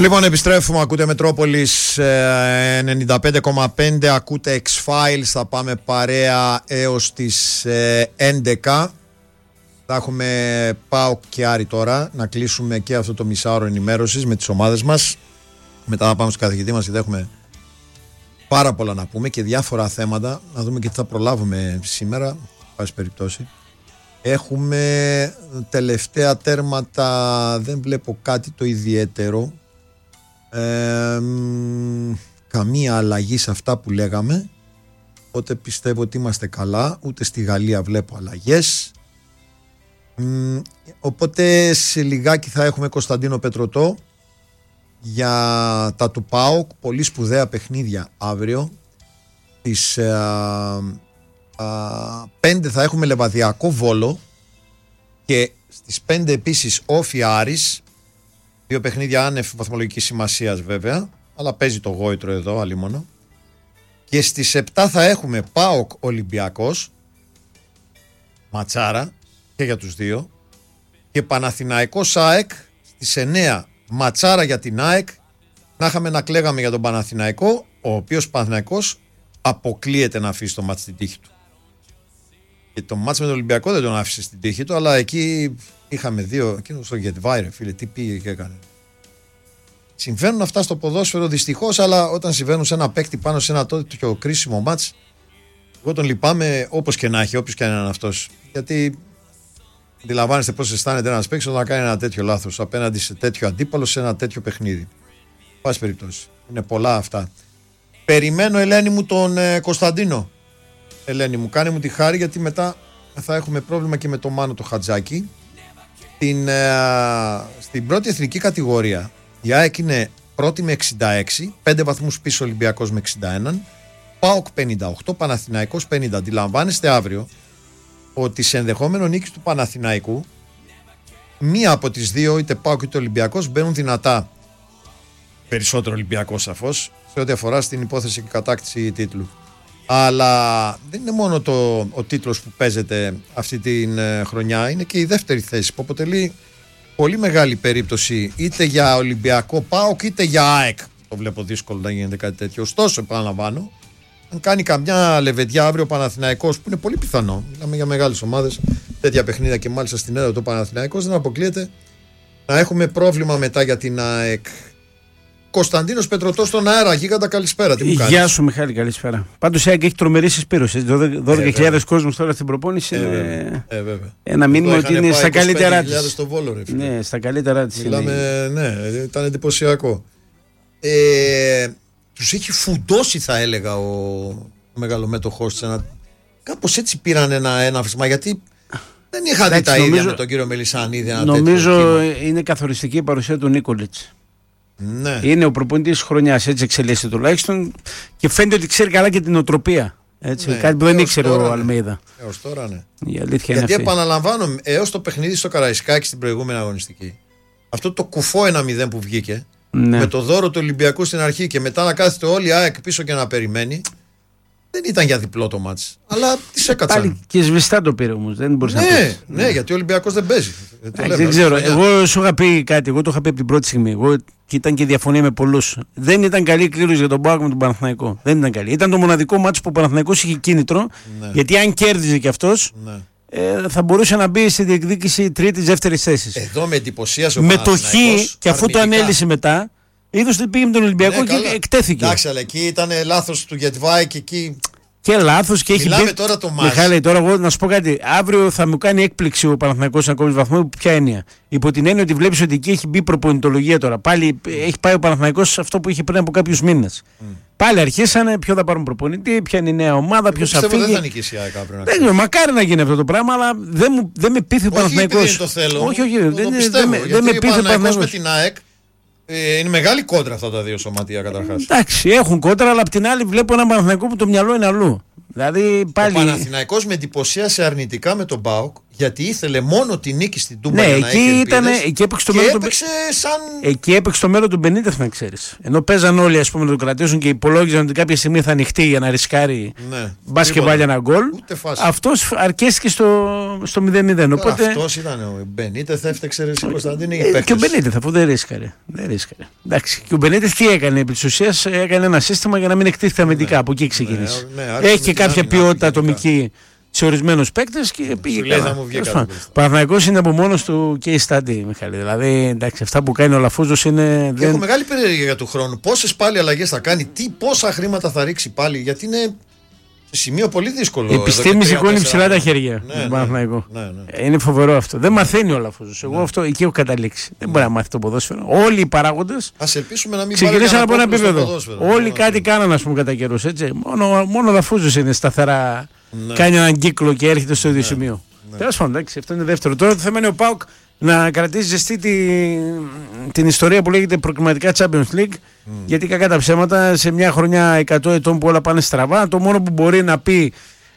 Λοιπόν, επιστρέφουμε. Ακούτε Μετρόπολης 95,5. Ακούτε X-Files. Θα πάμε παρέα έως τις 11. Θα έχουμε ΠΑΟΚ και Άρη τώρα. Να κλείσουμε και αυτό το μισάωρο ενημέρωσης με τις ομάδες μας. Μετά θα πάμε στο καθηγητή μας, γιατί έχουμε πάρα πολλά να πούμε και διάφορα θέματα. Να δούμε και τι θα προλάβουμε σήμερα. Πάση περιπτώσει. Έχουμε τελευταία τέρματα. Δεν βλέπω κάτι το ιδιαίτερο. Καμία αλλαγή σε αυτά που λέγαμε. Οπότε πιστεύω ότι είμαστε καλά. Ούτε στη Γαλλία βλέπω αλλαγές. Οπότε σε λιγάκι θα έχουμε Κωνσταντίνο Πετρωτό για τα του ΠΑΟΚ. Πολύ σπουδαία παιχνίδια αύριο. Στις 5 θα έχουμε Λεβαδιακό Βόλο. Και στις 5 επίσης Όφη Άρης. Δύο παιχνίδια άνευ βαθμολογικής σημασίας βέβαια, αλλά παίζει το γόητρο εδώ αλίμονο. Και στις 7 θα έχουμε ΠΑΟΚ Ολυμπιακός, ματσάρα και για τους δύο. Και Παναθηναϊκός ΑΕΚ στις 9, ματσάρα για την ΑΕΚ. Να είχαμε να κλαίγαμε για τον Παναθηναϊκό, ο οποίος Παναθηναϊκός αποκλείεται να αφήσει το μάτς στην τύχη του. Και το μάτς με τον Ολυμπιακό δεν τον άφησε στην τύχη του, αλλά εκεί είχαμε δύο. Εκείνο στο Γετβάιρε, φίλε, τι πήγε και έκανε. Συμβαίνουν αυτά στο ποδόσφαιρο δυστυχώς, αλλά όταν συμβαίνουν σε ένα παίκτη πάνω σε ένα τέτοιο κρίσιμο μάτς, εγώ τον λυπάμαι όπως και να έχει, όποιος και αν είναι αυτός. Γιατί αντιλαμβάνεστε πώς αισθάνεται ένας παίκτης όταν κάνει ένα τέτοιο λάθος απέναντι σε τέτοιο αντίπαλο, σε ένα τέτοιο παιχνίδι. Πάση περιπτώσει. Είναι πολλά αυτά. Περιμένω, Ελένη μου, τον Κωνσταντίνο. Ελένη μου, κάνε μου τη χάρη, γιατί μετά θα έχουμε πρόβλημα και με το Μάνο το Χατζάκι. Στην πρώτη εθνική κατηγορία η ΑΕΚ είναι πρώτη με 66, 5 βαθμούς πίσω Ολυμπιακός με 61, ΠΑΟΚ 58, Παναθηναϊκός 50. Αντιλαμβάνεστε αύριο ότι σε ενδεχόμενο νίκη του Παναθηναϊκού μία από τις δύο, είτε ΠΑΟΚ είτε Ολυμπιακός, μπαίνουν δυνατά. Περισσότερο Ολυμπιακός σαφώς, σε ό,τι αφορά στην υπόθεση και κατάκτηση τίτλου. Αλλά δεν είναι μόνο ο τίτλος που παίζεται αυτή την χρονιά, είναι και η δεύτερη θέση που αποτελεί πολύ μεγάλη περίπτωση είτε για Ολυμπιακό ΠΑΟΚ είτε για ΑΕΚ. Το βλέπω δύσκολο να γίνεται κάτι τέτοιο. Ωστόσο, επαναλαμβάνω, αν κάνει καμιά λεβεντιά αύριο ο Παναθηναϊκός, που είναι πολύ πιθανό, μιλάμε για μεγάλες ομάδες, τέτοια παιχνίδια και μάλιστα στην έδρα του Παναθηναϊκός, δεν αποκλείεται να έχουμε πρόβλημα μετά για την ΑΕΚ. Κωνσταντίνος Πετρωτός στον αέρα, γίγαντα, καλησπέρα. Τι μου κάνεις? Γεια σου, Μιχάλη, καλησπέρα. Πάντως η ΑΕΚ έχει τρομερή συσπήρωση. 12.000 κόσμος τώρα στην προπόνηση. Βέβαια. Ένα μήνυμα ότι είναι στα καλύτερά της. Στο Βόλο, ρε, ναι, στα καλύτερά της. Μιλάμε, ναι, ήταν εντυπωσιακό. Τους έχει φουντώσει, θα έλεγα, ο μεγαλομέτωχός της. Κάπως έτσι πήραν ένα έναυσμα, γιατί δεν είχα δει τα ίδια με τον κύριο Μελισσανίδη. Νομίζω είναι καθοριστική η παρουσία του Νίκολιτς. Ναι. Είναι ο προπονητής της χρονιάς, έτσι εξελίσσεται τουλάχιστον, και φαίνεται ότι ξέρει καλά και την οτροπία. Έτσι, ναι, κάτι που δεν ήξερε ο Αλμέιδα. Έως τώρα, ναι. Η αλήθεια γιατί είναι επαναλαμβάνω, έως το παιχνίδι στο Καραϊσκάκι στην προηγούμενη αγωνιστική, αυτό το κουφό 1-0 που βγήκε, ναι, με το δώρο του Ολυμπιακού στην αρχή και μετά να κάθεται όλη η ΑΕΚ πίσω και να περιμένει, δεν ήταν για διπλό το μάτς. Αλλά τις έκατσαν. Πάλι και σβηστά το πήρε όμως. Δεν μπορούσε να πει. Ναι, γιατί ο Ολυμπιακός δεν παίζει. Δεν ξέρω. Εγώ σου είχα πει κάτι. Εγώ το είχα πει από την πρώτη στιγμή. Και ήταν και διαφωνία με πολλούς. Δεν ήταν καλή κλήρωση για τον ΠΑΟΚ με τον Παναθηναϊκό. Δεν ήταν καλή. Ήταν το μοναδικό μάτς που ο Παναθηναϊκός είχε κίνητρο. Ναι. Γιατί αν κέρδιζε κι αυτός, ναι, θα μπορούσε να μπει στη διεκδίκηση τρίτης-δεύτερης θέσης. Εδώ με εντυπωσίασε ο Παναθηναϊκός. Με το χ, και αφού το ανέλυσε μετά, είδος ότι πήγε με τον Ολυμπιακό, ναι, και εκτέθηκε. Εντάξει, αλλά εκεί ήταν λάθος του Γετβάη και εκεί. Και λάθος και μιλάμε έχει μπει. Τώρα το μάτς. Μιχάλη, τώρα εγώ να σου πω κάτι. Αύριο θα μου κάνει έκπληξη ο Παναθηναϊκός να κόβει βαθμό. Ποια έννοια? Υπό την έννοια ότι βλέπεις ότι εκεί έχει μπει προπονητολογία τώρα. Πάλι έχει πάει ο Παναθηναϊκός σε αυτό που είχε πριν από κάποιους μήνες. Πάλι αρχίσανε ποιο θα πάρουν προπονητή, ποια είναι η νέα ομάδα, ποιο θα φύγει. Δεν θα νικήσει η ΑΕΚ αύριο. Δεν ξέρω, μακάρι να γίνει αυτό το πράγμα, αλλά δεν με πείθει ο Παναθηναϊκός. Όχι, δεν με πείθει ο Παναθηναϊκός με την ΑΕΚ. Είναι μεγάλη κόντρα αυτά τα δύο σωματεία καταρχάς. Εντάξει, έχουν κόντρα, αλλά απ' την άλλη βλέπω ένα Παναθηναϊκό που το μυαλό είναι αλλού. Δηλαδή πάλι. Ο Παναθηναϊκός με εντυπωσίασε αρνητικά με τον ΠΑΟΚ, γιατί ήθελε μόνο τη νίκη στην Τούμπα για να έχει ελπίδες. Εκεί έπαιξε το μέλλον του Μπενίτεθ, να ξέρεις. Ενώ παίζαν όλοι, ας πούμε, να το κρατήσουν και υπολόγιζαν ότι κάποια στιγμή θα ανοιχτεί για να ρισκάρει. Μπας και βάλει ένα γκολ. Αυτός αρκέστηκε στο 0-0. Οπότε... Αυτός ήταν ο Μπενίτεθ, έφταξε ρε Κωνσταντίνε. Και ο Μπενίτεθ, αφού δεν ρίσκαρε. Εντάξει. Και ο Μπενίτεθ τι έκανε? Επί της ουσίας έκανε ένα σύστημα για να μην εκτίθεται αμυντικά. Από εκεί ξεκίνησε. Έχει και κάποια ποιότητα ατομική σε ορισμένους παίκτες και πήγε καλά. Ο Παναθηναϊκός είναι από μόνος του case study, Μιχάλη. Δηλαδή, εντάξει, αυτά που κάνει ο Λαφούζος είναι. Έχω μεγάλη περιέργεια για του χρόνου. Πόσες πάλι αλλαγές θα κάνει, πόσα χρήματα θα ρίξει πάλι, γιατί είναι σε σημείο πολύ δύσκολο. Η επιστήμη σηκώνει ψηλά τα χέρια. Είναι φοβερό αυτό. Δεν μαθαίνει ο Λαφούζος. Εγώ αυτό εκεί έχω καταλήξει. Δεν μπορεί να μάθει το ποδόσφαιρο. Όλοι οι παράγοντες ξεκινήσαν από ένα επίπεδο. Όλοι κάτι κάνανε, ας πούμε, κατά καιρούς. Μόνο ο Λαφούζος είναι σταθερά. Κάνει έναν κύκλο και έρχεται στο ίδιο σημείο. Τέλος πάντων, εντάξει, αυτό είναι δεύτερο. Τώρα το θέμα είναι ο ΠΑΟΚ να κρατήσει ζεστή την ιστορία που λέγεται προκριματικά Champions League. Γιατί κακά τα ψέματα, σε μια χρονιά 100 ετών που όλα πάνε στραβά, το μόνο που μπορεί να πει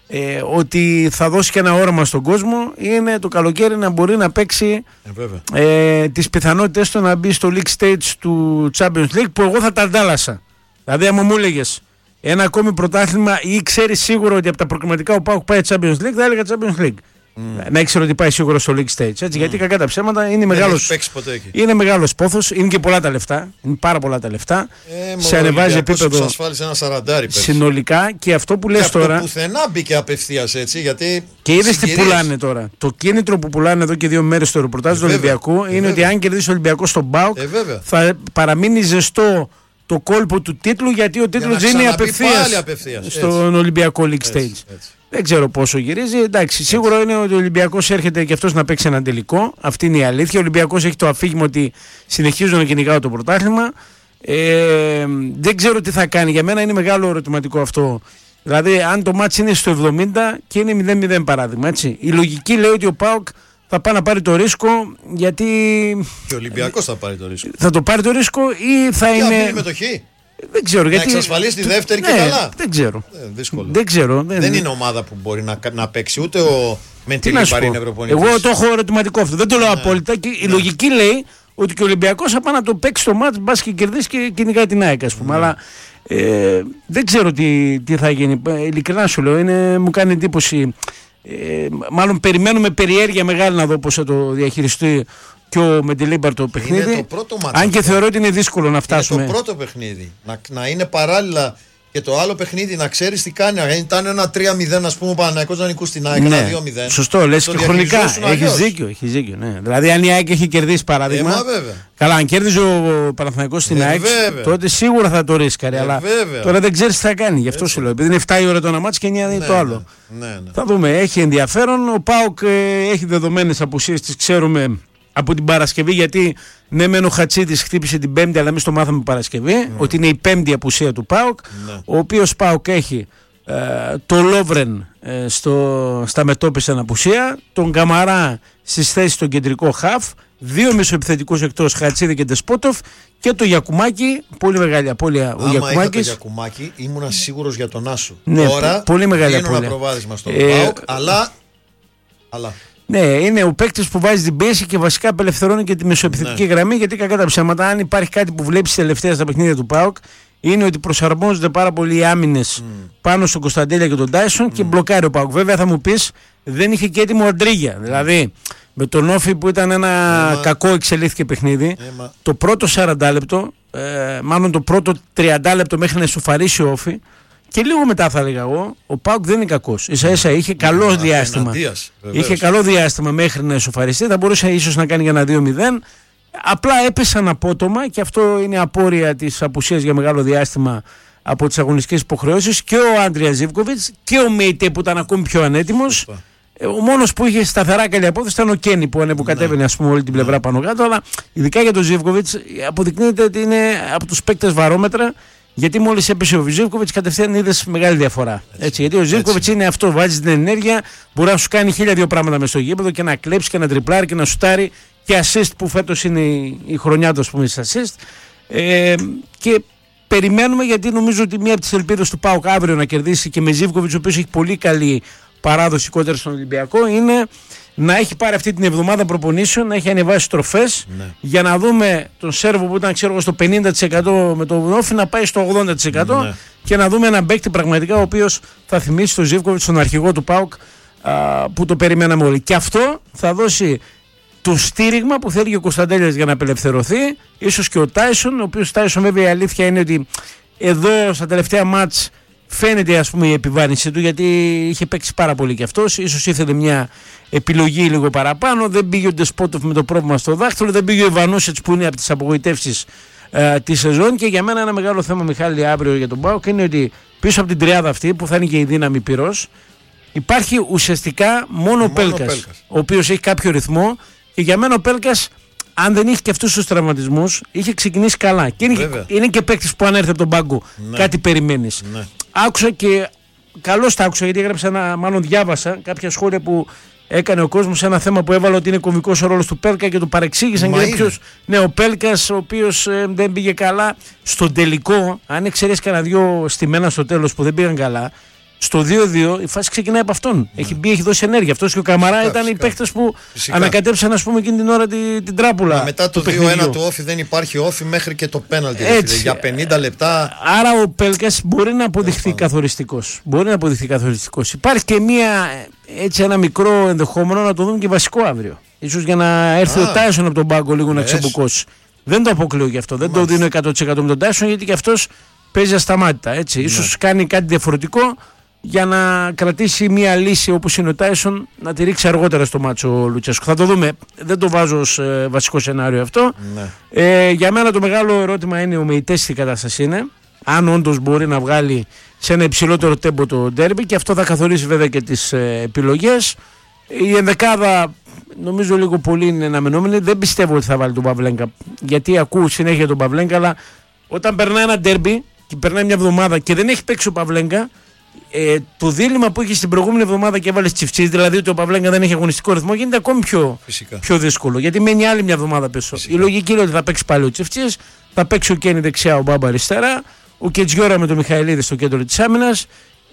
ότι θα δώσει και ένα όραμα στον κόσμο είναι το καλοκαίρι να μπορεί να παίξει τις πιθανότητες του να μπει στο League Stage του Champions League, που εγώ θα τα αντάλλασα. Δηλαδή, άμα μου έλεγες ένα ακόμη πρωτάθλημα ή ξέρει σίγουρο ότι από τα προκριματικά ο ΠΑΟΚ πάει Champions League, θα έλεγα Champions League. Να ήξερε ότι πάει σίγουρο στο League Stage. Έτσι, γιατί κακά τα ψέματα είναι μεγάλος πόθος, είναι και πολλά τα λεφτά. Είναι πάρα πολλά τα λεφτά. Σε ανεβάζει επίπεδο συνολικά, και αυτό που λες τώρα. Πουθενά μπήκε απευθείας έτσι. Γιατί και είδες τι πουλάνε τώρα. Το κίνητρο που πουλάνε εδώ και 2 μέρες στο ρεπορτάζ του Ολυμπιακού είναι ότι αν κερδίσει ο Ολυμπιακός στον ΠΑΟΚ θα παραμείνει ζεστό το κόλπο του τίτλου, γιατί ο τίτλος είναι απευθείας στον Ολυμπιακό League Stage. Έτσι. Δεν ξέρω πόσο γυρίζει. Εντάξει, σίγουρο είναι ότι ο Ολυμπιακός έρχεται και αυτός να παίξει έναν τελικό. Αυτή είναι η αλήθεια. Ο Ολυμπιακός έχει το αφήγημα ότι συνεχίζουν να κυνηγάω το πρωτάθλημα. Δεν ξέρω τι θα κάνει. Για μένα είναι μεγάλο ερωτηματικό αυτό. Δηλαδή, αν το μάτς είναι στο 70 και είναι 0-0 παράδειγμα, έτσι. Η λογική λέει ότι ο ΠΑΟΚ θα πάει να πάρει το ρίσκο, γιατί. Και ο Ολυμπιακός θα πάρει το ρίσκο. Θα το πάρει το ρίσκο ή θα είναι. Για μετοχή. Δεν ξέρω. Να εξασφαλίσει τη δεύτερη και καλά. Δεν ξέρω. Δύσκολο. Δεν ξέρω. Δεν είναι ομάδα που μπορεί να παίξει ούτε ο Μεντιλίμπαρ είναι προπονητής. Εγώ το έχω ερωτηματικό αυτό. Δεν το λέω απόλυτα. Και η λογική λέει ότι και ο Ολυμπιακός θα πάει να το παίξει το μάτς, μπας και κερδίσει και κυνηγάει την ΑΕΚ, ας πούμε. Αλλά δεν ξέρω τι θα γίνει. Ειλικρινά σου λέω, μου κάνει εντύπωση. Μάλλον περιμένουμε περιέργεια μεγάλη να δω πώς θα το διαχειριστεί και ο Μεντιλίμπαρ το παιχνίδι. Είναι το πρώτο μάτς. Αν και θεωρώ ότι είναι δύσκολο να φτάσουμε. Είναι το πρώτο παιχνίδι. Να είναι παράλληλα και το άλλο παιχνίδι, να ξέρεις τι κάνει. Αν ήταν ένα 3-0, ας πούμε, ο Παναθηναϊκός να νικούσε την ΑΕΚ, ένα 2-0. Σωστό, λες και χρονικά. Έχεις δίκιο. Ναι. Δηλαδή, αν η ΑΕΚ έχει κερδίσει παράδειγμα. Καλά, αν κέρδιζε ο Παναθηναϊκός στην ΑΕΚ, τότε σίγουρα θα το ρίσκαρε. Αλλά τώρα δεν ξέρεις τι θα κάνει. Γι' αυτό σου λέω. Επειδή είναι 7 η ώρα το ένα μάτς και 9 είναι το άλλο. Θα δούμε. Έχει ενδιαφέρον. Ο ΠΑΟΚ έχει δεδομένες απουσίες, τις ξέρουμε από την Παρασκευή, γιατί ναι, μεν ο Χατσίδης χτύπησε την Πέμπτη, αλλά εμείς το μάθαμε Παρασκευή, ότι είναι η 5η απουσία του ΠΑΟΚ, ο οποίος ΠΑΟΚ έχει το Λόβρεν στα μετώπιση απουσία, τον Καμαρά στις θέσεις των κεντρικό χαφ, 2 μεσοεπιθετικούς εκτός, Χατσίδη και Ντεσπότοφ, και το Γιακουμάκη, πολύ μεγάλη απώλεια. Άμα είχα το Γιακουμάκη, ήμουνα σίγουρος για τον Άσο. Ναι, τώρα πολύ μεγάλη απώλεια. Ένα προβάδισμα στον ΠΑΟΚ, αλλά. Ναι, είναι ο παίκτης που βάζει την πίεση και βασικά απελευθερώνει και τη μεσοεπιθετική γραμμή, γιατί κακά τα ψέματα, αν υπάρχει κάτι που βλέπεις τελευταία στα παιχνίδια του ΠΑΟΚ, είναι ότι προσαρμόζονται πάρα πολύ οι άμυνες πάνω στον Κωνσταντέλια και τον Τάισον και μπλοκάρει ο ΠΑΟΚ. Βέβαια θα μου πεις, δεν είχε και έτοιμο Αντρίγια. Δηλαδή με τον Όφη που ήταν ένα κακό εξελίχθηκε παιχνίδι, το πρώτο 40 λεπτό, μάλλον το πρώτο 30 λεπτό μέχρι να ισοφαρίσει ο Όφη, και λίγο μετά θα έλεγα εγώ, ο ΠΑΟΚ δεν είναι κακός. Ίσα-ίσα είχε καλό διάστημα. Είχε καλό διάστημα μέχρι να ισοφαριστεί. Θα μπορούσε ίσως να κάνει για ένα 2-0. Απλά έπεσαν απότομα, και αυτό είναι απόρρια της απουσίας για μεγάλο διάστημα από τις αγωνιστικές υποχρεώσεις, και ο Άντρια Ζίβκοβιτς και ο Μέιτε που ήταν ακόμη πιο ανέτοιμος. Ο μόνος που είχε σταθερά καλή απόδοση ήταν ο Κένι που κατέβαινε, ας πούμε, όλη την πλευρά πάνω κάτω. Αλλά ειδικά για τον Ζίβκοβιτς αποδεικνύεται ότι είναι από τους παίκτες βαρόμετρα. Γιατί μόλις έπεσε ο Ζίβκοβιτς, κατευθείαν είδες μεγάλη διαφορά. Έτσι, γιατί ο Ζίβκοβιτς είναι αυτό, βάζει την ενέργεια, μπορεί να σου κάνει 1002 πράγματα μες στο γήπεδο και να κλέψει και να τριπλάρει και να σουτάρει και assist, που φέτος είναι η χρονιά του, ας πούμε, assist. Και περιμένουμε, γιατί νομίζω ότι μία από τις ελπίδες του ΠΑΟΚ αύριο να κερδίσει και με Ζίβκοβιτς, ο οποίος έχει πολύ καλή παράδοση κόντρα στον Ολυμπιακό, είναι να έχει πάρει αυτή την εβδομάδα προπονήσεων, να έχει ανεβάσει τροφές, για να δούμε τον Σέρβο που ήταν, ξέρω εγώ, στο 50% με τον Όφη να πάει στο 80%, και να δούμε έναν παίκτη πραγματικά ο οποίος θα θυμίσει τον Ζίβκοβιτς, τον αρχηγό του ΠΑΟΚ, που το περιμέναμε όλοι. Και αυτό θα δώσει το στήριγμα που θέλει ο Κωνσταντέλιας για να απελευθερωθεί, ίσως και ο Τάισον, ο οποίος Τάισον βέβαια η αλήθεια είναι ότι εδώ στα τελευταία μάτς φαίνεται, ας πούμε, η επιβάρυνση του, γιατί είχε παίξει πάρα πολύ κι αυτός. Ίσως ήθελε μια επιλογή λίγο παραπάνω. Δεν πήγε ο Ντεσπότοφ με το πρόβλημα στο δάχτυλο, δεν πήγε ο Ιβανούσετς που είναι από τις απογοητεύσεις τη σεζόν. Και για μένα ένα μεγάλο θέμα, Μιχάλη, αύριο για τον ΠΑΟΚ είναι ότι πίσω από την τριάδα αυτή που θα είναι και η δύναμη πυρός, υπάρχει ουσιαστικά μόνο ο Πέλκας, ο οποίος έχει κάποιο ρυθμό. Και για μένα ο Πέλκας, αν δεν είχε και αυτούς τους τραυματισμούς, είχε ξεκινήσει καλά. Και είναι και παίκτης που αν έρθει από τον πάγκο, κάτι περιμένεις. Άκουσα και καλώς τα άκουσα, γιατί έγραψα μάλλον διάβασα κάποια σχόλια που έκανε ο κόσμος σε ένα θέμα που έβαλε ότι είναι κωμικός ο ρόλος του Πέλκα και του παρεξήγησαν. Ναι, ο Πέλκας, ο οποίος δεν πήγε καλά στο τελικό, αν εξαιρέσει κανένα δυο στημένα στο τέλος που δεν πήγαν καλά. Στο 2-2 η φάση ξεκινάει από αυτόν. Έχει δώσει ενέργεια. Αυτός και ο Καμαρά ήταν οι παίκτες που ανακατέψαν, ας πούμε, εκείνη την ώρα την τράπουλα. Μετά το 2-1 του Όφη δεν υπάρχει Όφη μέχρι και το πέναλτι. Για 50 λεπτά. Άρα ο Πέλκας μπορεί να αποδειχθεί καθοριστικός. Υπάρχει και ένα μικρό ενδεχόμενο να το δούμε και βασικό αύριο. Ίσως για να έρθει ο Τάισον από τον πάγκο λίγο να ξεμπουκώσει. Δεν το αποκλείω γι' αυτό. Δεν το δίνω 100% με τον Τάισον, γιατί και αυτός παίζει ασταμάτητα. Ίσως κάνει κάτι διαφορετικό για να κρατήσει μια λύση όπως είναι ο Τάισον, να τη ρίξει αργότερα στο μάτσο ο Λουτσέσκου. Θα το δούμε. Δεν το βάζω ως βασικό σενάριο αυτό. Για μένα το μεγάλο ερώτημα είναι ο Μεϊτές τι κατάσταση είναι. Αν όντως μπορεί να βγάλει σε ένα υψηλότερο τέμπο το ντέρμπι, και αυτό θα καθορίσει βέβαια και τις επιλογές. Η ενδεκάδα νομίζω λίγο πολύ είναι αναμενόμενη. Δεν πιστεύω ότι θα βάλει τον Παυλέγκα, γιατί ακούω συνέχεια τον Παυλέγκα, αλλά όταν περνάει ένα ντέρμπι και περνάει μια εβδομάδα και δεν έχει παίξει ο Παυλέγκα, το δίλημμα που είχε στην προηγούμενη εβδομάδα και έβαλε Τσιφτσής, δηλαδή ότι ο Παυλέγκα δεν έχει αγωνιστικό ρυθμό, γίνεται ακόμη πιο δύσκολο. Γιατί μένει άλλη μια εβδομάδα πίσω. Η λογική είναι ότι θα παίξει πάλι ο Τσιφτσής, θα παίξει ο Κένι δεξιά, ο Μπάμπα αριστερά, ο Κετζιόρα με τον Μιχαηλίδη στο κέντρο της άμυνας.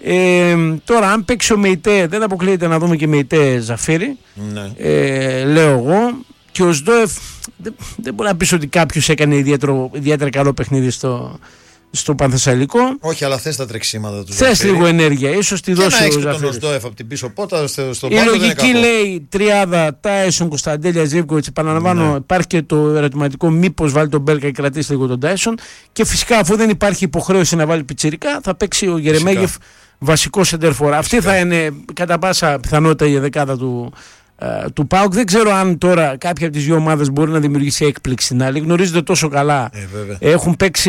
Τώρα, αν παίξει ο Μεϊτέ, δεν αποκλείεται να δούμε και Μεϊτέ Ζαφίρι. Λέω εγώ. Και ο Σντόεφ, δεν μπορεί να πει ότι κάποιος έκανε ιδιαίτερα καλό παιχνίδι στο Πανθεσσαλικό. Όχι, αλλά θες τα τρεξίματα του. Θες λίγο ενέργεια, ίσως τη δώσει ο Ζαφίρι. Τον Σντόεφ από την πίσω πότα στον η λογική λέει τριάδα Τάισον, Κωνσταντέλια, Ζίβκοβιτς. Επαναλαμβάνω, υπάρχει και το ερωτηματικό μήπως βάλει τον Μπέλκα ή κρατήσει λίγο τον Τάισον. Και φυσικά, αφού δεν υπάρχει υποχρέωση να βάλει πιτσιρικά, θα παίξει ο Γερεμέγεφ βασικό σεντερφορά. Αυτή θα είναι κατά πάσα πιθανότητα η δεκάδα του ΠΑΟΚ. Δεν ξέρω αν τώρα κάποια από τις δύο ομάδες μπορεί να δημιουργήσει έκπληξη στην άλλη. Γνωρίζετε τόσο καλά. Έχουν παίξει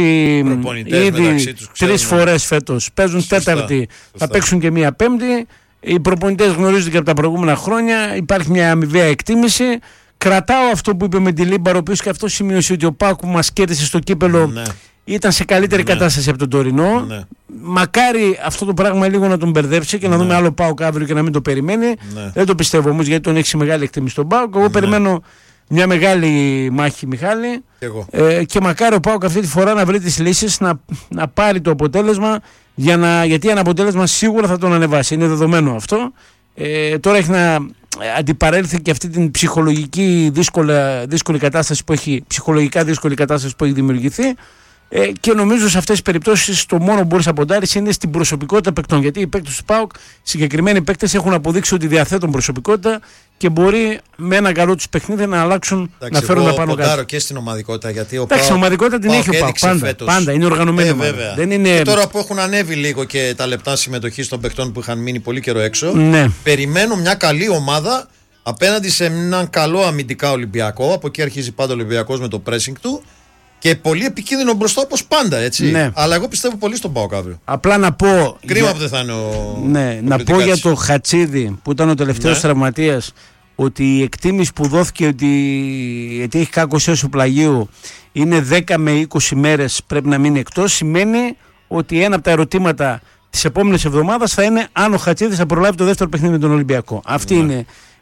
ήδη 3 φορές φέτος. Παίζουν τέταρτη, θα παίξουν και μία πέμπτη. Οι προπονητές γνωρίζονται και από τα προηγούμενα χρόνια. Υπάρχει μια αμοιβαία εκτίμηση. Κρατάω αυτό που είπε με τη Λίμπαρο, ο οποίος και αυτό σημείωσε ότι ο ΠΑΟΚ που μας κέρδισε στο κύπελο ήταν σε καλύτερη κατάσταση από τον τωρινό. Μακάρι αυτό το πράγμα λίγο να τον μπερδέψει και να δούμε άλλο ΠΑΟΚ αύριο και να μην το περιμένει. Δεν το πιστεύω όμως, γιατί τον έχει μεγάλη εκτίμηση τον ΠΑΟΚ. Εγώ περιμένω μια μεγάλη μάχη, Μιχάλη. Και μακάρι ο ΠΑΟΚ αυτή τη φορά να βρει τις λύσεις, να πάρει το αποτέλεσμα, γιατί ένα αποτέλεσμα σίγουρα θα τον ανεβάσει. Είναι δεδομένο αυτό. Τώρα έχει να αντιπαρέλθει και αυτή την ψυχολογική δύσκολη κατάσταση που έχει, ψυχολογικά δύσκολη κατάσταση που έχει δημιουργηθεί. Και νομίζω σε αυτές τις περιπτώσεις το μόνο που μπορείς να ποντάρεις είναι στην προσωπικότητα παικτών. Γιατί οι παίκτες του ΠΑΟΚ, συγκεκριμένοι παίκτες, έχουν αποδείξει ότι διαθέτουν προσωπικότητα και μπορεί με ένα καλό τους παιχνίδι να αλλάξουν, να φέρουν τα πάνω κάτω. Και στην ομαδικότητα. Γιατί ο ΠΑΟΚ, ομαδικότητα την έχει ο ΠΑΟΚ. Πάντα είναι οργανωμένη. Δεν είναι... Και τώρα που έχουν ανέβει λίγο και τα λεπτά συμμετοχής των παικτών που είχαν μείνει πολύ καιρό έξω, περιμένω μια καλή ομάδα απέναντι σε έναν καλό αμυντικά Ολυμπιακό. Από εκεί αρχίζει πάντα ο Ολυμπιακός με το pressing του. Και πολύ επικίνδυνο μπροστά όπως πάντα, έτσι. Ναι. Αλλά εγώ πιστεύω πολύ στον ΠΑΟΚ αύριο. Απλά να πω. Κρίμα που δεν θα είναι ο. Ναι, να πω για το Χατσίδη που ήταν ο τελευταίος τραυματίας, ότι η εκτίμηση που δόθηκε ότι έχει κάκος έσου πλαγίου είναι 10 με 20 μέρες πρέπει να μείνει εκτός, σημαίνει ότι ένα από τα ερωτήματα της επόμενης εβδομάδας θα είναι αν ο Χατσίδης θα προλάβει το δεύτερο παιχνίδι με τον Ολυμπιακό. Αυτή είναι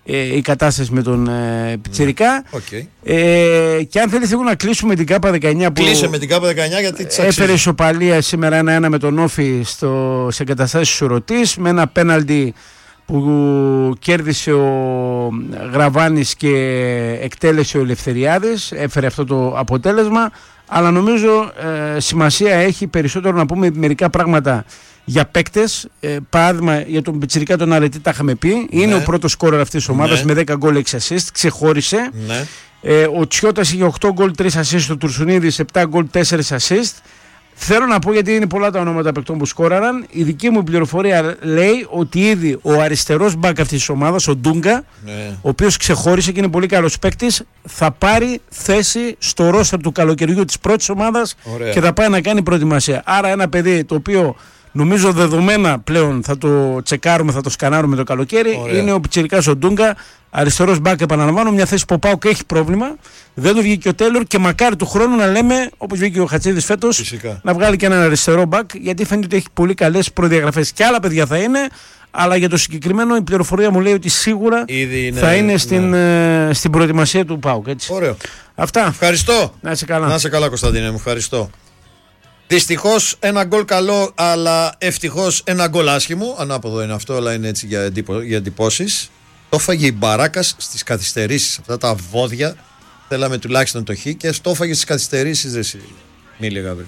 η κατάσταση με τον Πιτσιρικά. Okay. Και αν θέλεις λίγο να κλείσουμε την ΚΑΠΑ 19 που κλείσε με την ΚΑΠΑ 19 γιατί της έφερε ισοπαλία σήμερα 1-1 με τον Όφη σε εγκαταστάσεις Σουρωτής, με ένα πέναλτι που κέρδισε ο Γραβάνης και εκτέλεσε ο Ελευθεριάδης, έφερε αυτό το αποτέλεσμα. Αλλά νομίζω σημασία έχει περισσότερο να πούμε μερικά πράγματα για παίκτες. Παράδειγμα, για τον Πιτσιρικά τον Αρετή τα είχαμε πει. Είναι ο πρώτος σκόρερ αυτής της ομάδας με 10 γκολ 6 assist. Ξεχώρισε. Ο Τσιώτας είχε 8 γκολ 3 assist. Ο Τουρσουνίδης 7 γκολ 4 assist. Θέλω να πω, γιατί είναι πολλά τα ονόματα παικτών που σκόραραν. Η δική μου πληροφορία λέει ότι ήδη ο αριστερός μπακ αυτής της ομάδας, ο Ντούγκα, ο οποίος ξεχώρισε και είναι πολύ καλός παίκτης, θα πάρει θέση στο ρόστερ του καλοκαιριού της πρώτης ομάδας και θα πάει να κάνει προετοιμασία. Άρα ένα παιδί το οποίο νομίζω δεδομένα πλέον θα το τσεκάρουμε, θα το σκανάρουμε το καλοκαίρι. Είναι ο Πιτσιρικάς ο Ντούγκα, αριστερός μπακ, επαναλαμβάνω, μια θέση που ο ΠΑΟΚ έχει πρόβλημα. Δεν του βγήκε ο Τέιλορ και μακάρι του χρόνου να λέμε, όπως βγήκε ο Χατσίδης φέτος, φυσικά, να βγάλει και έναν αριστερό μπακ, γιατί φαίνεται ότι έχει πολύ καλές προδιαγραφές. Και άλλα παιδιά θα είναι, αλλά για το συγκεκριμένο η πληροφορία μου λέει ότι σίγουρα θα είναι στην προετοιμασία του ΠΑΟΚ. Ωραίο. Αυτά. Ευχαριστώ. Να είσαι καλά. Να είσαι καλά, Κωνσταντίνε μου. Ευχαριστώ. Δυστυχώς ένα γκολ καλό, αλλά ευτυχώς ένα γκολ άσχημο. Ανάποδο είναι αυτό, αλλά είναι έτσι για εντυπώσεις. Το έφαγε η Μπαράκας στις καθυστερήσεις. Αυτά τα βόδια θέλαμε τουλάχιστον το χ και το έφαγε στις καθυστερήσεις. Μίλη Γαβρίλη.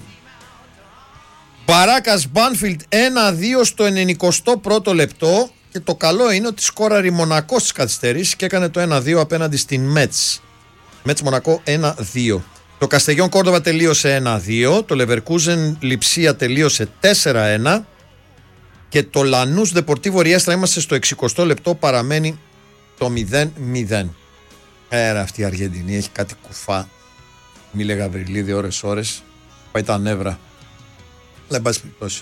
Μπαράκας Μπάνφιλντ 1-2 στο 91ο λεπτό. Και το καλό είναι ότι σκόραρε η Μονακό στις καθυστερήσεις και έκανε το 1-2 απέναντι στην Μέτς. Μέτς Μονακό 1-2. Το Καστεγιόν Κόρδοβα τελείωσε 1-2. Το Λεβερκούζεν Λιψία τελείωσε 4-1. Και το Λανούς Δεπορτίβο Ριέστρα, είμαστε στο 60ο λεπτό, παραμένει το 0-0. Αυτή η Αργεντινή έχει κάτι κουφά. Μίλε Γαβριλίδη ώρες. Πάει τα νεύρα. Αλλά εν πάση περιπτώσει.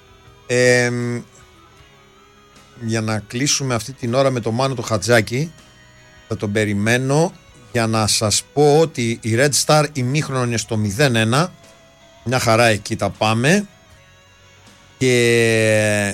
Για να κλείσουμε αυτή την ώρα με το Μάνο το Χατζάκη, θα τον περιμένω για να σας πω ότι η Red Star ημίχρονο είναι στο 0-1. Μια χαρά εκεί τα πάμε. Και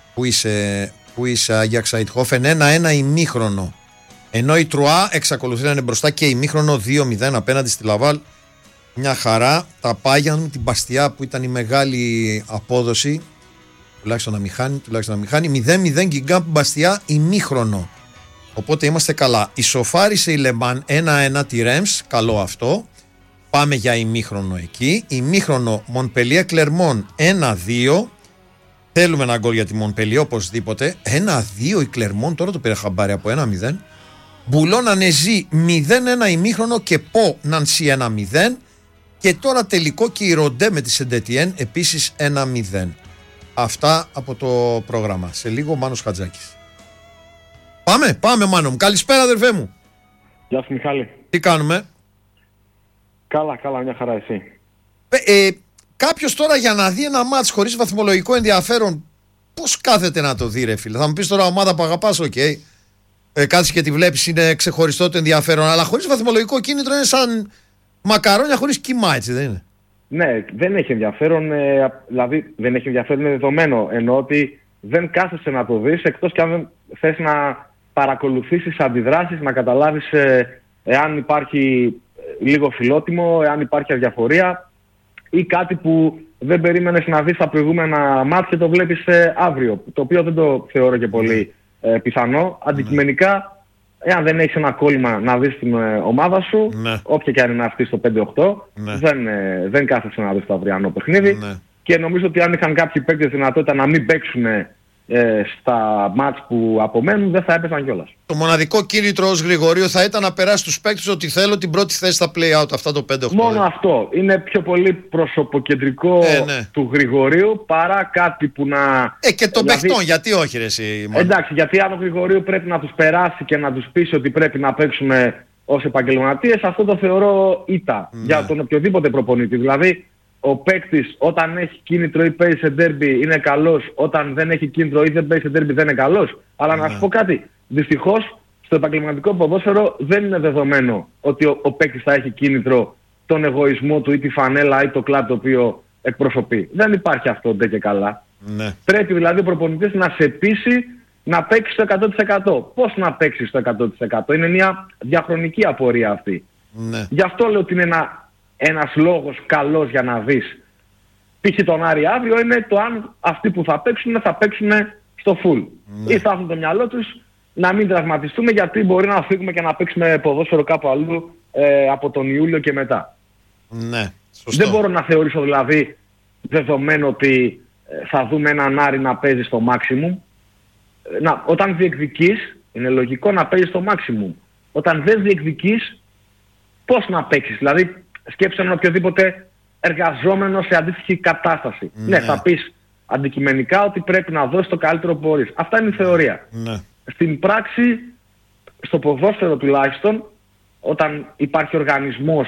που είσαι Άγια Ξαϊτχόφεν 1-1 ημίχρονο. Ενώ η Τρουά εξακολουθεί να είναι μπροστά και ημίχρονο 2-0 απέναντι στη Λαβάλ. Μια χαρά. Τα πάγια με την Μπαστιά που ήταν η μεγάλη απόδοση. Τουλάχιστον να μην χάνει. 0-0 Γκιγκάμπ Μπαστιά ημίχρονο. Οπότε είμαστε καλά. Ισοφάρισε η Λεμάν 1-1 τη Ρέμς. Καλό αυτό. Πάμε για ημίχρονο εκεί. Ημίχρονο Μονπελιέ Κλερμόν 1-2. Θέλουμε ένα γκολ για τη Μονπελιέ οπωσδήποτε. 1-2 η Κλερμόν. Τώρα το πήρε χαμπάρι από 1-0. Μπουλώνα Νεζί 0-1 ημίχρονο και Πο Νανσί 1-0. Και τώρα τελικό και η Ροντέ με τη Σεντετιέν επίσης 1-0. Αυτά από το πρόγραμμα. Σε λίγο Μάνος Χατζάκης. Πάμε Μάνο μου. Καλησπέρα αδερφέ μου. Γεια σου Μιχάλη. Τι κάνουμε? Καλά, μια χαρά εσύ. Κάποιος τώρα για να δει ένα μάτς χωρίς βαθμολογικό ενδιαφέρον, πώς κάθεται να το δει ρε φίλε? Θα μου πεις τώρα ομάδα που αγαπάς, οκ. Κάτσε και τη βλέπεις, είναι ξεχωριστό το ενδιαφέρον, αλλά χωρίς βαθμολογικό κίνητρο είναι σαν μακαρόνια χωρίς κύμα, έτσι δεν είναι? Ναι, δεν έχει ενδιαφέρον, δηλαδή δεν έχει ενδιαφέρον, είναι δεδομένο, ενώ ότι δεν κάθεσαι να το δεις, εκτός και αν δεν θες να παρακολουθήσεις αντιδράσεις, να καταλάβεις εάν υπάρχει λίγο φιλότιμο, εάν υπάρχει αδιαφορία ή κάτι που δεν περίμενες να δεις στα προηγούμενα μάτς και το βλέπεις αύριο, το οποίο δεν το θεωρώ και πολύ πιθανό. Αντικειμενικά, εάν δεν έχεις ένα κόλλημα να δεις την ομάδα σου, όποια και αν είναι αυτή στο 5-8, δεν κάθεσαι να δεις το αυριανό παιχνίδι. Και νομίζω ότι αν είχαν κάποιοι παίκτες δυνατότητα να μην παίξουν στα μάτς που απομένουν, δεν θα έπαιζαν κιόλας. Το μοναδικό κίνητρο ως Γρηγορίου θα ήταν να περάσει τους παίκτες ότι θέλω την πρώτη θέση στα play-out, αυτά το 5-8. Μόνο αυτό. Είναι πιο πολύ προσωποκεντρικό του Γρηγορίου παρά κάτι που να... και των παιχτών, γιατί όχι ρε εσύ? Εντάξει, γιατί αν ο Γρηγορίου πρέπει να τους περάσει και να τους πείσει ότι πρέπει να παίξουν ως επαγγελματίες, αυτό το θεωρώ ήττα για τον οποιοδήποτε προπονητή. Δηλαδή, ο παίκτης όταν έχει κίνητρο ή παίζει σε ντέρμπι είναι καλός, όταν δεν έχει κίνητρο ή δεν παίζει σε ντέρμπι δεν είναι καλός. Αλλά να σου πω κάτι, δυστυχώς στο επαγγελματικό ποδόσφαιρο δεν είναι δεδομένο ότι ο παίκτης θα έχει κίνητρο τον εγωισμό του ή τη φανέλα ή το κλαμπ το οποίο εκπροσωπεί. Δεν υπάρχει αυτό ντε και καλά. Πρέπει δηλαδή ο προπονητής να σε πείσει να παίξεις το 100%. Πώς να παίξεις το 100%? Είναι μια διαχρονική απορία αυτή. Ναι. Γι' αυτό λέω ότι είναι ένας λόγος καλός για να δεις π.χ. τον Άρη αύριο, είναι το αν αυτοί που θα παίξουν στο full. Ναι. Ή θα έχουν το μυαλό τους να μην τραυματιστούμε, γιατί μπορεί να φύγουμε και να παίξουμε ποδόσφαιρο κάπου αλλού από τον Ιούλιο και μετά. Ναι, σωστό. Δεν μπορώ να θεωρήσω δηλαδή δεδομένο ότι θα δούμε έναν Άρη να παίζει στο maximum. Όταν διεκδικείς, είναι λογικό να παίζεις στο maximum. Όταν δεν διεκδικείς, πώς να παίξεις? Δηλαδή, σκέψε έναν οποιοδήποτε εργαζόμενο σε αντίστοιχη κατάσταση. Ναι, θα πεις αντικειμενικά ότι πρέπει να δώσεις το καλύτερο που μπορείς. Αυτά είναι η θεωρία. Ναι. Στην πράξη, στο ποδόσφαιρο τουλάχιστον, όταν υπάρχει οργανισμός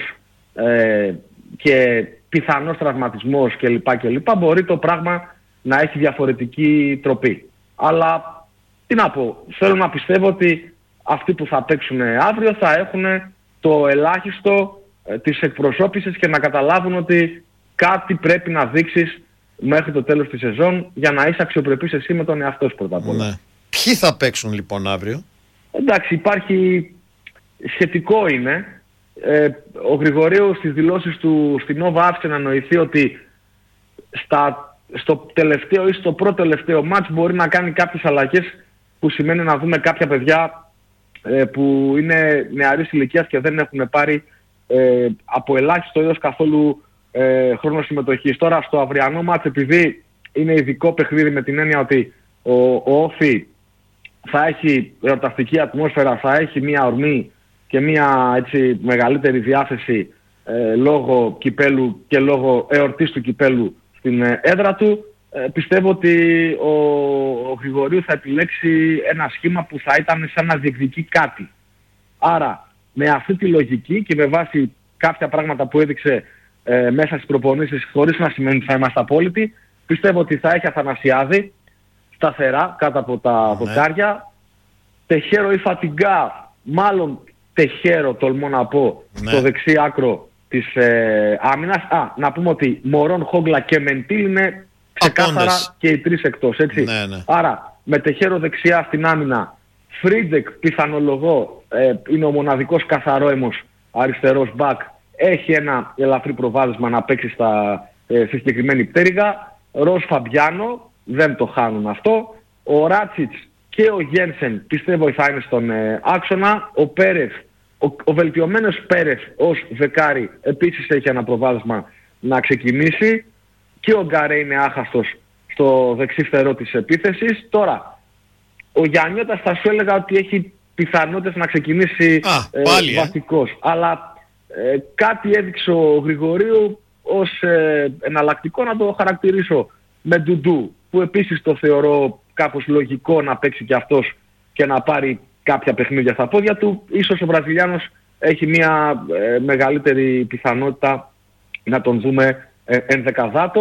και πιθανός τραυματισμός κλπ, μπορεί το πράγμα να έχει διαφορετική τροπή. Αλλά, τι να πω, θέλω να πιστεύω ότι αυτοί που θα παίξουν αύριο θα έχουν το ελάχιστο της εκπροσώπησης και να καταλάβουν ότι κάτι πρέπει να δείξεις μέχρι το τέλος της σεζόν για να είσαι αξιοπρεπής εσύ με τον εαυτό σου πρώτα απ' όλα. Ναι. Ποιοι θα παίξουν λοιπόν αύριο? Εντάξει, υπάρχει, σχετικό είναι. Ο Γρηγορίου στις δηλώσεις του στην Νόβα άφησε να νοηθεί ότι στο τελευταίο ή στο πρώτο τελευταίο μάτς μπορεί να κάνει κάποιες αλλαγές, που σημαίνει να δούμε κάποια παιδιά που είναι νεαρής ηλικίας και δεν έχουν πάρει από ελάχιστο έως καθόλου χρόνο συμμετοχής. Τώρα στο αυριανό μάτς, επειδή είναι ειδικό παιχνίδι με την έννοια ότι ο Όφη θα έχει εορταστική ατμόσφαιρα, θα έχει μια ορμή και μια έτσι μεγαλύτερη διάθεση λόγω κυπέλου και λόγω εορτής του κυπέλου στην έδρα του, πιστεύω ότι ο Γρηγορίου θα επιλέξει ένα σχήμα που θα ήταν σαν να διεκδικεί κάτι. Άρα με αυτή τη λογική και με βάση κάποια πράγματα που έδειξε μέσα στις προπονήσεις, χωρίς να σημαίνει ότι θα είμαστε απόλυτοι, πιστεύω ότι θα έχει Αθανασιάδη σταθερά κάτω από τα δοκάρια, Τεχέρο ή Φατιγκά, μάλλον Τεχέρο τολμώ να πω, στο δεξί άκρο της άμυνας. Να πούμε ότι Μωρόν, Χόγκλα και Μεντήλ είναι ξεκάθαρα και οι τρεις εκτός, έτσι. Ναι. Άρα με Τεχέρο δεξιά στην άμυνα, Φρίντεκ πιθανολογώ είναι ο μοναδικός καθαρόαιμος αριστερός μπακ, έχει ένα ελαφρύ προβάδισμα να παίξει στη συγκεκριμένη πτέρυγα. Ροζ Φαμπιάνο, δεν το χάνουν αυτό. Ο Ράτσιτς και ο Γένσεν πιστεύω θα είναι στον άξονα. Ο Πέρεθ, ο βελτιωμένος Πέρεθ ως δεκάρι επίσης έχει ένα προβάδισμα να ξεκινήσει. Και ο Γκαρέ είναι άχαστος στο δεξί φτερό της επίθεσης. Τώρα, ο Γιαννιώτας θα σου έλεγα ότι έχει πιθανότητες να ξεκινήσει βασικός. Αλλά κάτι έδειξε ο Γρηγορίου ως εναλλακτικό, να το χαρακτηρίσω, με Ντουντού, που επίσης το θεωρώ κάπως λογικό να παίξει και αυτός και να πάρει κάποια παιχνίδια στα πόδια του. Ίσως ο Βραζιλιάνος έχει μια μεγαλύτερη πιθανότητα να τον δούμε ενδεκαδάτο.